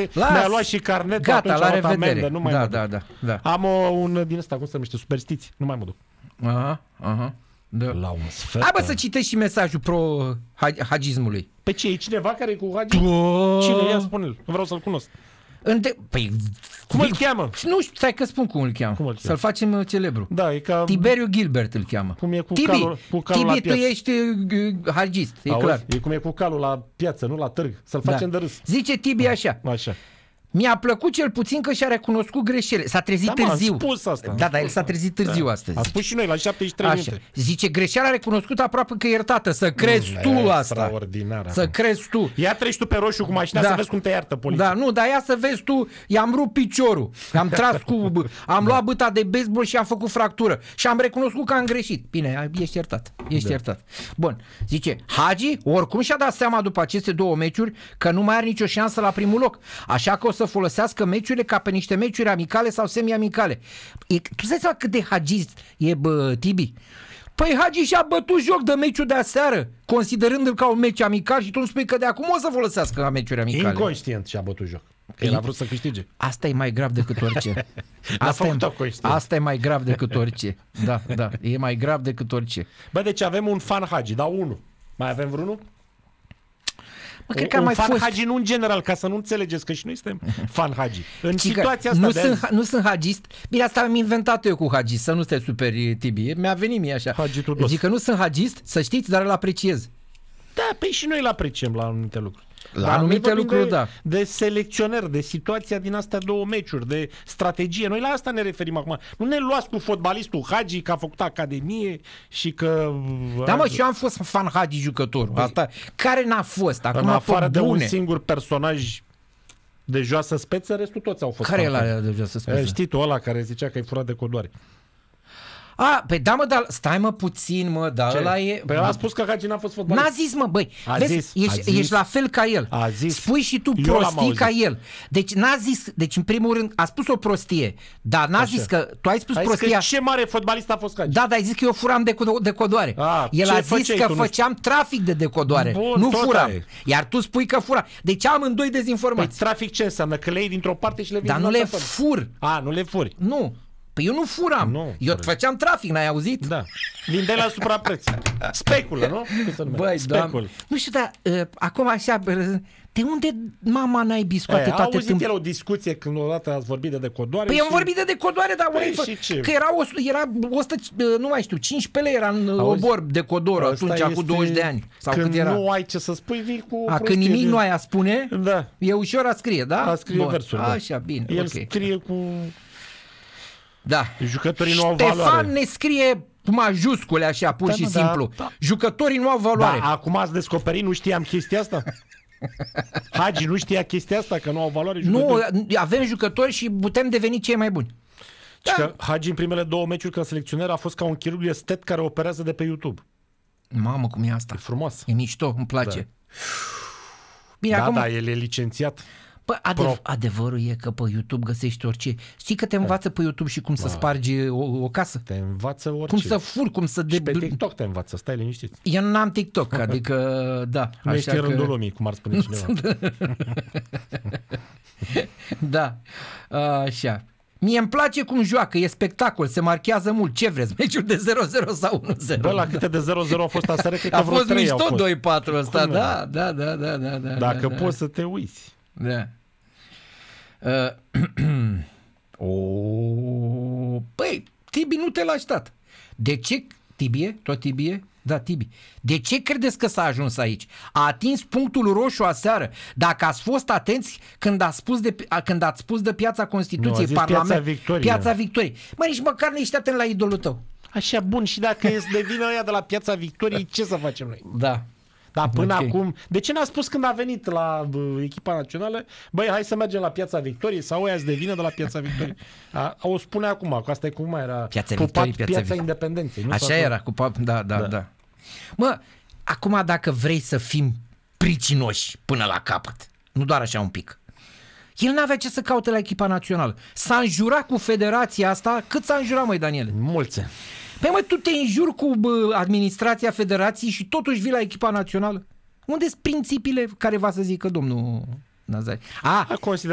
revedere, mi-a luat și carnetul, gata, la revedere. Amendă, nu mai mă duc. Da. Am un din ăsta, cum se numește, superstiții, nu mai mă duc. Aha. Da. La un sfert. Hai bă să citești și mesajul pro-hagismului. Pe ce, e cineva care e cu hagi? Cine? Ia spune-l, vreau să-l cunosc. Păi, cum îl cheamă? Nu știu, stai că spun cum îl cheamă. Să-l facem celebru. Da, e ca... Tiberiu Gilbert îl cheamă. Cum e cu calul la piață. Tibi, tu ești hagist, e clar. E cum e cu calul la piață, nu la târg. Să-l facem de râs. Zice Tibi așa. Mi-a plăcut cel puțin că și-a recunoscut greșelile. S-a trezit târziu. Am spus asta. Da, dar el s-a trezit târziu astăzi. A spus și noi la 73 minute. Zice, greșeala recunoscută aproape că iertată. Să crezi tu asta. Extraordinar. Să crezi tu. Ia treci tu pe roșu cu mașina să vezi cum te iartă poliția. Da, nu, dar ia să vezi tu, i-am rupt piciorul. Am tras am luat băta de baseball și am făcut fractură. Și am recunoscut că am greșit. Bine, ești iertat. Iertat. Bun. Zice, Hagi oricum și-a dat seama după aceste două meciuri că nu mai are nicio șansă la primul loc. Așa că o să folosească meciurile ca pe niște meciuri amicale sau semi-amicale. Tu să-ți cât de hagist e, Tibi? Păi Hagi și-a bătut joc de meciul de aseară, considerându-l ca un meci amical și tu îmi spui că de acum o să folosească ca meciuri amicale. Inconștient și-a bătut joc. Că el a vrut să câștige. Asta e mai grav decât orice. Asta e mai grav decât orice. Da, e mai grav decât orice. Bă, deci avem un fan Hagi, da, unul. Mai avem vreunul? Un fan Hagi nu în general, ca să nu înțelegeți că și noi suntem fan Hagi. În situația asta nu sunt hagist. Bine, asta am inventat eu cu hagist, să nu te superi, Tibi. Mi-a venit mie așa. Zic că nu sunt hagist, să știți, dar îl apreciez. Da, păi și noi îl apreciem la anumite lucruri. La anumite lucruri, da. De selecționer, de situația din astea două meciuri, de strategie. Noi la asta ne referim acum. Nu ne luați cu fotbalistul Hagi, că a făcut academie și că... Da, mă, și eu am fost fan Hagi jucătorul. Asta, care n-a fost? Acum, în afară de un singur personaj de joasă speță, restul toți au fost. Care e ăla de joasă speță? Știi tu, ăla care zicea că e furat de codoare. Păi da, mă, dar stai mă puțin, mă, dar ăla e... Păi a spus că Hagi n-a fost fotbalist. N-a zis, mă, băi, ești la fel ca el. A zis. Spui și tu prostii ca el. Deci n-a zis, deci în primul rând a spus o prostie, dar n-a zis că, tu ai spus prostia... Ce mare fotbalist a fost Hagi. Da, dar ai zis că eu furam decodoare. El a zis că făceam trafic de decodoare, nu furam. Iar tu spui că furam. Deci amândoi dezinformați. Păi trafic ce înseamnă? Că le iei dintr-o parte și le vin din altă parte. Dar nu le fur. Nu le furi. Nu. Păi eu nu furam. Eu făceam trafic, n-ai auzit? Da. Vindeai la suprapreț. Speculă, nu? Băi, specul. Nu știu, dar acum așa, de unde mama naibii scoate toate... Auzit el o discuție când odată ați vorbit de decodoare? Păi am vorbit de decodoare, dar că era 100, nu mai știu, 5 pele era în obor decodorul atunci, cu 20 de ani. Sau când cât era. Nu ai ce să spui, vii cu... Când nimic nu ai a spune, da. E ușor a scrie, da? A scrie versuri, da. Așa, bine, el scrie cu... Da. Jucătorii nu au valoare. Ștefan ne scrie cu majuscule așa, pur și simplu. Da. Jucătorii nu au valoare. Da, acum ați descoperit, nu știam chestia asta? Hagi nu știa chestia asta, că nu au valoare jucători? Nu, avem jucători și putem deveni cei mai buni. Da. Că Hagi în primele două meciuri ca selecționer a fost ca un chirurg estet care operează de pe YouTube. Mamă, cum e asta? E frumos. E mișto, îmi place. Da. Bine, acum... el e licențiat. Păi adevărul e că pe YouTube găsești orice. Știi că te învață pe YouTube și cum să spargi o casă? Te învață orice. Cum să furi, cum să... Și pe TikTok te învață, stai liniștit. Eu n-am TikTok, adică, da. Nu ești în rândul lumii, cum ar spune cineva. Da, așa. Mie îmi place cum joacă, e spectacol, se marchează mult. Ce vreți? Meciuri de 0-0 sau 1-0? Bă, la câte de 0-0 a fost aseară, cred că a vreo fost 3 mișto 2-4 ăsta, da. Dacă poți să te uiți. Da. Păi, Tibi nu te lași dat. De ce, Tibie? Tot Tibie? Da, Tibi. De ce credeți că s-a ajuns aici? A atins punctul roșu aseară. Dacă ați fost atenți când ați spus de Piața Constituției, Parlament, Piața Victoriei. Mă, nici măcar nu ești atent la idolul tău. Așa, bun, și dacă îți devină ăia de la Piața Victoriei, ce să facem noi? Da. Dar până acum, de ce n-a spus când a venit la echipa națională, băi, hai să mergem la Piața Victoriei sau ăia îți devină de la Piața Victoriei? O spune acum, că asta e cum mai era. Piața Victoriei, Piața Independenței. Nu așa era, cu da. Mă, acum dacă vrei să fim pricinoși până la capăt, nu doar așa un pic, el n-avea ce să caute la echipa națională. S-a înjurat cu federația asta, cât s-a înjurat, măi, Daniele? Mulți. Păi mă, tu te înjuri cu administrația federației și totuși vii la echipa națională? Unde sunt principiile care va să zică domnul Nazari?